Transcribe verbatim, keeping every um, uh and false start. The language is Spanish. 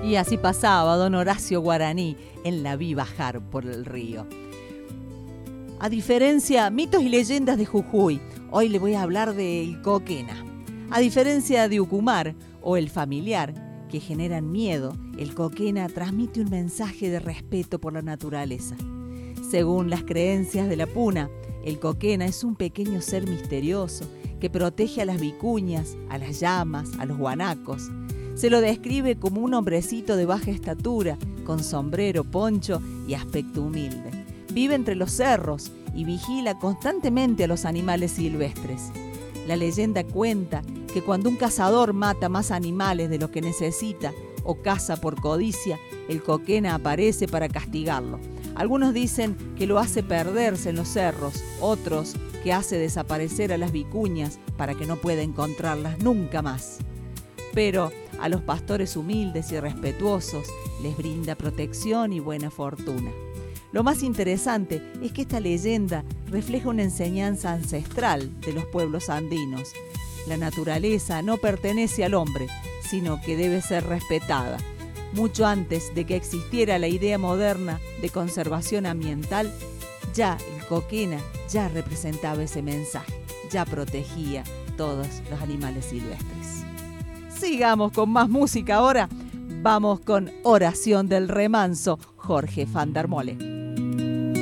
Y así pasaba don Horacio Guaraní en La vi bajar por el río. A diferencia, mitos y leyendas de Jujuy, hoy le voy a hablar del coquena. A diferencia de Ucumar o el familiar, que generan miedo, el coquena transmite un mensaje de respeto por la naturaleza. Según las creencias de la puna, el coquena es un pequeño ser misterioso que protege a las vicuñas, a las llamas, a los guanacos. Se lo describe como un hombrecito de baja estatura, con sombrero, poncho y aspecto humilde. Vive entre los cerros y vigila constantemente a los animales silvestres. La leyenda cuenta que cuando un cazador mata más animales de los que necesita o caza por codicia, el coquena aparece para castigarlo. Algunos dicen que lo hace perderse en los cerros, otros que hace desaparecer a las vicuñas para que no pueda encontrarlas nunca más. Pero a los pastores humildes y respetuosos les brinda protección y buena fortuna. Lo más interesante es que esta leyenda refleja una enseñanza ancestral de los pueblos andinos. La naturaleza no pertenece al hombre, sino que debe ser respetada. Mucho antes de que existiera la idea moderna de conservación ambiental, ya el coquena ya representaba ese mensaje, ya protegía todos los animales silvestres. Sigamos con más música ahora. Vamos con Oración del Remanso, Jorge van der Molen.